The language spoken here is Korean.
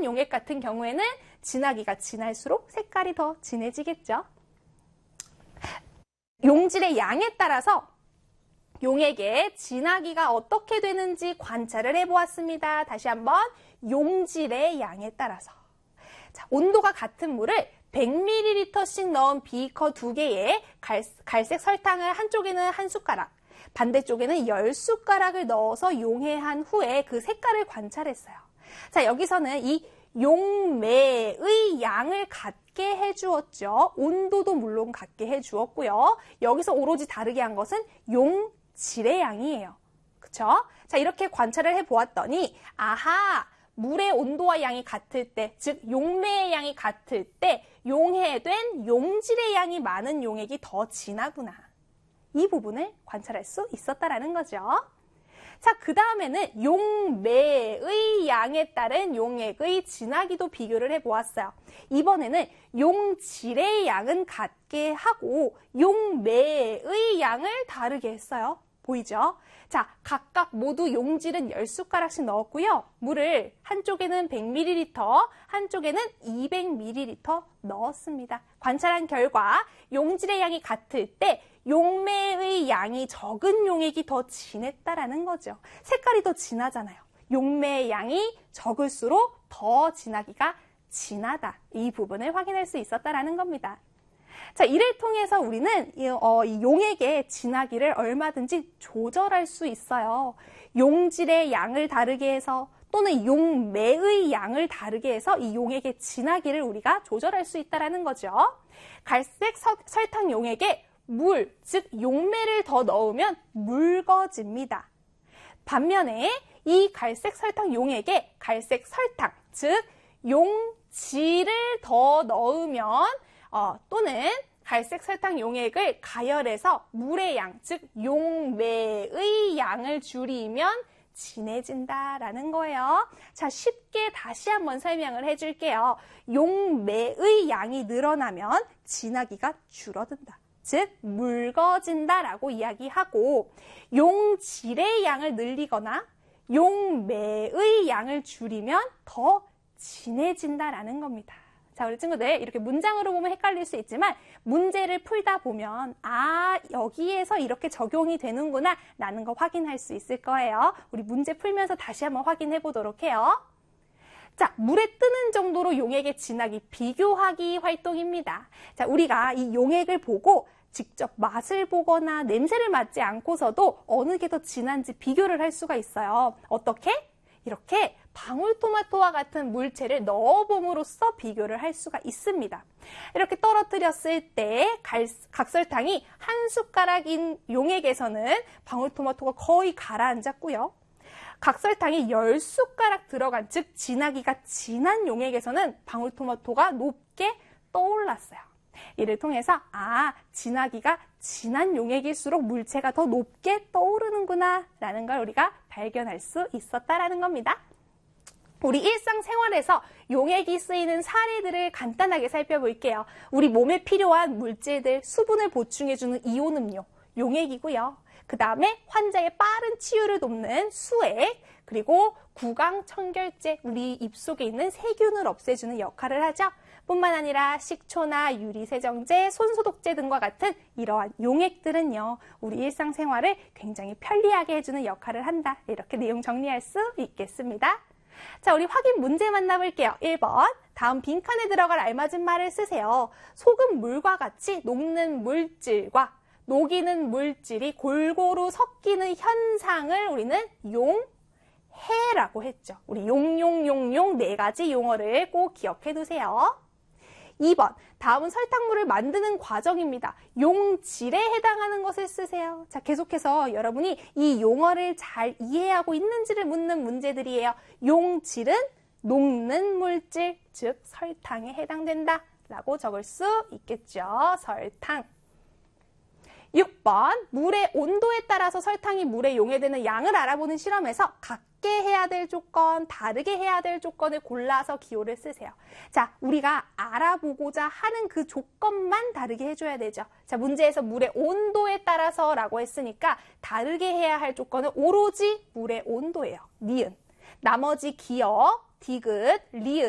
용액 같은 경우에는 진하기가 진할수록 색깔이 더 진해지겠죠. 용질의 양에 따라서 용액의 진하기가 어떻게 되는지 관찰을 해보았습니다. 다시 한번 용질의 양에 따라서. 자, 온도가 같은 물을 100ml씩 넣은 비커 2개에 갈색 설탕을 한쪽에는 1숟가락, 반대쪽에는 10숟가락을 넣어서 용해한 후에 그 색깔을 관찰했어요. 자, 여기서는 이 용매의 양을 같게 해주었죠. 온도도 물론 같게 해주었고요. 여기서 오로지 다르게 한 것은 용질의 양이에요. 그쵸? 자, 이렇게 관찰을 해보았더니 아하! 물의 온도와 양이 같을 때, 즉 용매의 양이 같을 때 용해된 용질의 양이 많은 용액이 더 진하구나. 이 부분을 관찰할 수 있었다라는 거죠. 자, 그 다음에는 용매의 양에 따른 용액의 진하기도 비교를 해보았어요. 이번에는 용질의 양은 같게 하고 용매의 양을 다르게 했어요. 보이죠? 자, 각각 모두 용질은 10숟가락씩 넣었고요. 물을 한쪽에는 100ml, 한쪽에는 200ml 넣었습니다. 관찰한 결과 용질의 양이 같을 때 용매의 양이 적은 용액이 더 진했다라는 거죠. 색깔이 더 진하잖아요. 용매의 양이 적을수록 더 진하기가 진하다. 이 부분을 확인할 수 있었다라는 겁니다. 자, 이를 통해서 우리는 이 용액의 진하기를 얼마든지 조절할 수 있어요. 용질의 양을 다르게 해서 또는 용매의 양을 다르게 해서 이 용액의 진하기를 우리가 조절할 수 있다는 거죠. 갈색 설탕 용액에 물, 즉 용매를 더 넣으면 묽어집니다. 반면에 이 갈색 설탕 용액에 갈색 설탕, 즉 용질을 더 넣으면 또는 갈색 설탕 용액을 가열해서 물의 양, 즉 용매의 양을 줄이면 진해진다라는 거예요. 자, 쉽게 다시 한번 설명을 해줄게요. 용매의 양이 늘어나면 진하기가 줄어든다. 즉 묽어진다라고 이야기하고 용질의 양을 늘리거나 용매의 양을 줄이면 더 진해진다라는 겁니다. 자, 우리 친구들 이렇게 문장으로 보면 헷갈릴 수 있지만 문제를 풀다 보면 여기에서 이렇게 적용이 되는구나 라는 거 확인할 수 있을 거예요. 우리 문제 풀면서 다시 한번 확인해 보도록 해요. 자, 물에 뜨는 정도로 용액의 진하기 비교하기 활동입니다. 자, 우리가 이 용액을 보고 직접 맛을 보거나 냄새를 맡지 않고서도 어느 게 더 진한지 비교를 할 수가 있어요. 어떻게? 이렇게 방울토마토와 같은 물체를 넣어봄으로써 비교를 할 수가 있습니다. 이렇게 떨어뜨렸을 때 각설탕이 1숟가락인 용액에서는 방울토마토가 거의 가라앉았고요. 각설탕이 10숟가락 들어간, 즉 진하기가 진한 용액에서는 방울토마토가 높게 떠올랐어요. 이를 통해서 진하기가 진한 용액일수록 물체가 더 높게 떠오르는구나 라는 걸 우리가 발견할 수 있었다라는 겁니다. 우리 일상생활에서 용액이 쓰이는 사례들을 간단하게 살펴볼게요. 우리 몸에 필요한 물질들, 수분을 보충해주는 이온음료, 용액이고요. 그 다음에 환자의 빠른 치유를 돕는 수액, 그리고 구강 청결제, 우리 입속에 있는 세균을 없애주는 역할을 하죠. 뿐만 아니라 식초나 유리세정제, 손소독제 등과 같은 이러한 용액들은요, 우리 일상생활을 굉장히 편리하게 해주는 역할을 한다. 이렇게 내용 정리할 수 있겠습니다. 자, 우리 확인 문제 만나볼게요. 1번, 다음 빈칸에 들어갈 알맞은 말을 쓰세요. 속은 물과 같이 녹는 물질과 녹이는 물질이 골고루 섞이는 현상을 우리는 용해라고 했죠. 우리 용용용용 네 가지 용어를 꼭 기억해 두세요. 2번, 다음은 설탕물을 만드는 과정입니다. 용질에 해당하는 것을 쓰세요. 자, 계속해서 여러분이 이 용어를 잘 이해하고 있는지를 묻는 문제들이에요. 용질은 녹는 물질, 즉 설탕에 해당된다 라고 적을 수 있겠죠. 설탕. 6번, 물의 온도에 따라서 설탕이 물에 용해되는 양을 알아보는 실험에서 같게 해야 될 조건, 다르게 해야 될 조건을 골라서 기호를 쓰세요. 자, 우리가 알아보고자 하는 그 조건만 다르게 해줘야 되죠. 자, 문제에서 물의 온도에 따라서 라고 했으니까 다르게 해야 할 조건은 오로지 물의 온도예요. 니은. 나머지 기어, 디귿, 리을